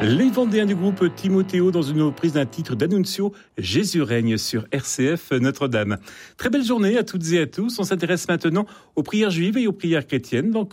Les Vendéens du groupe Timothéo dans une reprise d'un titre d'Annunzio, Jésus règne sur RCF Notre-Dame. Très belle journée à toutes et à tous. On s'intéresse maintenant aux prières juives et aux prières chrétiennes dans